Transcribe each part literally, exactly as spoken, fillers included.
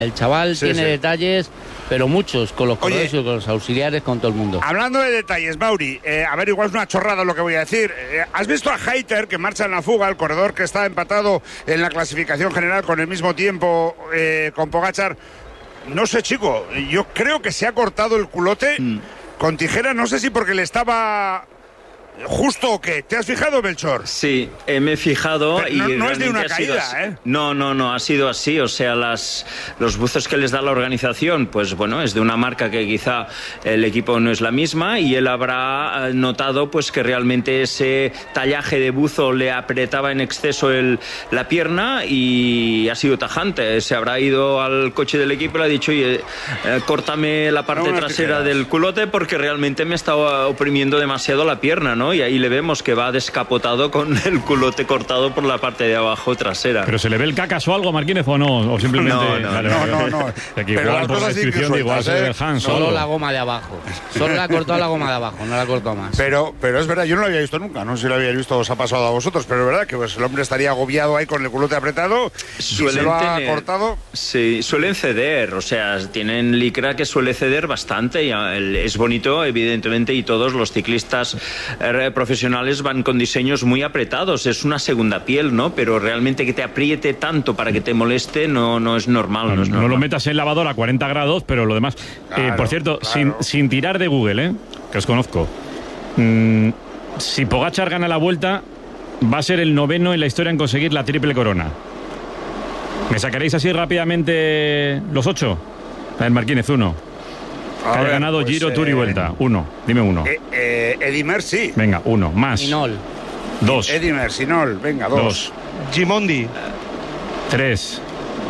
El chaval Sí, tiene sí. detalles, pero muchos, con los corredores y con los auxiliares, con todo el mundo. Hablando de detalles, Mauri, eh, a ver, igual es una chorrada lo que voy a decir. Eh, ¿Has visto a Hayter, que marcha en la fuga, el corredor que está empatado en la clasificación general con el mismo tiempo eh, con Pogačar? No sé, chico, yo creo que se ha cortado el culote mm. con tijera, no sé si porque le estaba... ¿Justo o qué? ¿Te has fijado, Melchor? Sí, eh, me he fijado. Pero y no, no es de una ha sido caída, así. ¿eh? No, no, no, ha sido así. O sea, las, los buzos que les da la organización, pues bueno, es de una marca que quizá el equipo no es la misma y él habrá notado pues que realmente ese tallaje de buzo le apretaba en exceso el, la pierna y ha sido tajante. Se habrá ido al coche del equipo y le ha dicho, oye, eh, córtame la parte no, trasera tijeras. del culote porque realmente me estaba oprimiendo demasiado la pierna, ¿no? Y ahí le vemos que va descapotado con el culote cortado por la parte de abajo trasera. ¿Pero se le ve el cacas o algo, Martínez, o no? ¿O simplemente...? No, no, vale, no, vale, no, vale. no. Aquí igual por la descripción de igual se ve el Hans. Solo algo. la goma de abajo. Solo la ha cortado la goma de abajo, no la ha cortado más. Pero, pero es verdad, yo no lo había visto nunca. No sé si lo había visto o os ha pasado a vosotros, pero es verdad que pues, el hombre estaría agobiado ahí con el culote apretado y se lo ha tener, cortado. Sí, suelen ceder, o sea, tienen licra que suele ceder bastante. Y es bonito, evidentemente, y todos los ciclistas eh, profesionales van con diseños muy apretados, es una segunda piel, ¿no? Pero realmente que te apriete tanto para que te moleste no, no es normal. No, no, es normal. no lo metas en lavadora a cuarenta grados, pero lo demás... Claro, eh, por cierto, claro. sin, sin tirar de Google, ¿eh? Que os conozco. Mm, si Pogačar gana la Vuelta, va a ser el noveno en la historia en conseguir la triple corona. ¿Me sacaréis así rápidamente los ocho? A ver, Marquínez, uno. Que haya ver, ganado pues, Giro, eh, Tour y Vuelta. Uno, dime uno. Eh, eh, Eddy Merckx. Venga, uno. Más. Inol. Dos. Eddy Merckx, Inol. Venga, dos. Dos. Gimondi. Tres.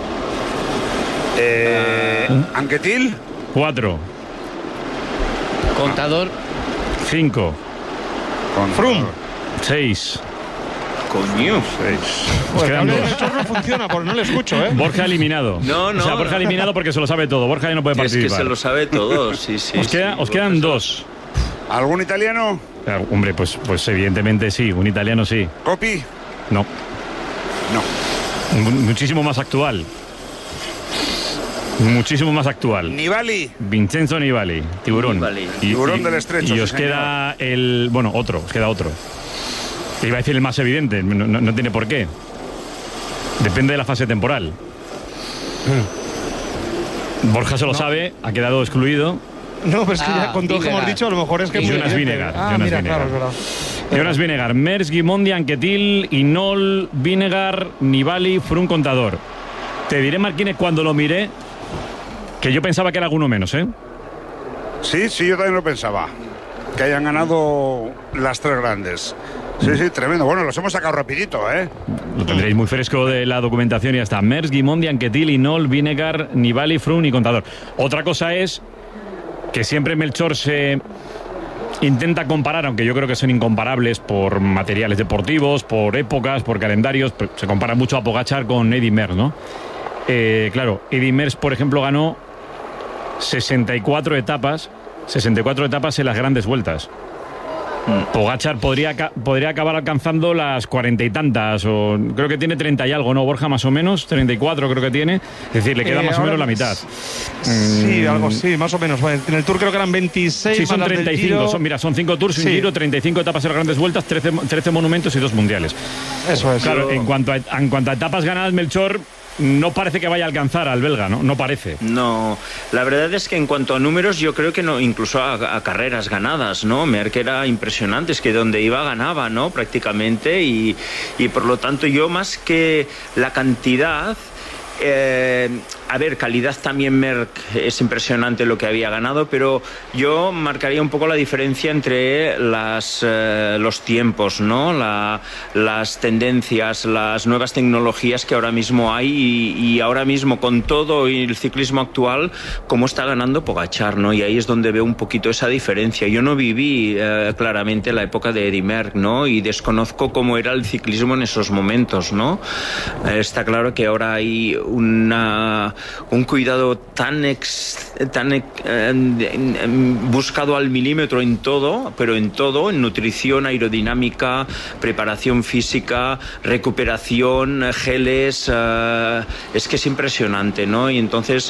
Eh, Anquetil. Cuatro. Contador. Cinco. Con Froome. Seis. Coño. seis. Nos Pues quedan el dos. no funciona, porque no le escucho, ¿eh? Borja eliminado. No, no, O sea, Borja no. eliminado porque se lo sabe todo. Borja ya no puede Es participar. que se lo sabe todo, sí, sí. Os, queda, sí, os quedan Borja. dos. ¿Algún italiano? Ah, hombre, pues, pues evidentemente sí. Un italiano sí. ¿Copi? No. No. M- muchísimo más actual. Muchísimo más actual. Nibali. Vincenzo Nibali, tiburón. Nibali. Y, Tiburón y- del estrecho, Y sí, os señor. queda el... Bueno, otro. Os queda otro. Iba a decir el más evidente. No, no- no tiene por qué. Depende de la fase temporal. Borja se lo sabe. Ha quedado excluido. No, pues que Ah, ya con todo lo que hemos Vinegar. dicho, a lo mejor es que... Y es muy Jonas evidente. Vinegar, Ah, Jonas mira, Vinegar. claro, es verdad. Jonas Vinegar, Merckx, Gimondi, Anquetil, Inol, Vinegar, Nibali, Froome, Contador. Te diré, Marquínez, cuando lo miré, que yo pensaba que era alguno menos, ¿eh? Sí, sí, yo también lo pensaba. Que hayan ganado las tres grandes. Sí, sí, tremendo. Bueno, los hemos sacado rapidito, ¿eh? Lo tendréis muy fresco de la documentación y ya está. Merckx, Gimondi, Anquetil, Inol, Vinegar, Nibali, Froome y Contador. Otra cosa es que siempre Melchor se intenta comparar, aunque yo creo que son incomparables por materiales deportivos, por épocas, por calendarios. Pero se compara mucho a Pogačar con Eddy Merckx, ¿no? Eh, claro, Eddy Merckx, por ejemplo, ganó sesenta y cuatro etapas, sesenta y cuatro etapas en las grandes vueltas. Pogačar podría, ca- podría acabar alcanzando las cuarenta y tantas, o creo que tiene treinta y algo, ¿no, Borja? Más o menos, treinta y cuatro creo que tiene. Es decir, le queda Eh, más o ahora menos la mitad. Sí, algo así, más o menos. Bueno, en el Tour creo que eran veintiséis. Sí, son más las del treinta y cinco. Giro. Son, mira, son cinco tours, un Sí. giro, treinta y cinco etapas en las grandes vueltas, trece, trece monumentos y dos mundiales. Eso es. Claro, en cuanto a, en cuanto a etapas ganadas, Melchor no parece que vaya a alcanzar al belga, ¿no? No parece. No, la verdad es que en cuanto a números yo creo que no, incluso a, a carreras ganadas, ¿no? Merckx era impresionante, es que donde iba ganaba, ¿no? Prácticamente y, y por lo tanto yo más que la cantidad... Eh, a ver, calidad también Merckx es impresionante lo que había ganado, pero yo marcaría un poco la diferencia entre las, eh, los tiempos, ¿no? La, las tendencias, las nuevas tecnologías que ahora mismo hay y, y ahora mismo con todo y el ciclismo actual, cómo está ganando Pogačar, ¿no? Y ahí es donde veo un poquito esa diferencia. Yo no viví eh, claramente la época de Eddy Merckx, ¿no? Y desconozco cómo era el ciclismo en esos momentos, ¿no? Eh, está claro que ahora hay una un cuidado tan, ex, tan eh, buscado al milímetro en todo, pero en todo, en nutrición, aerodinámica, preparación física, recuperación, geles, eh, es que es impresionante, ¿no? Y entonces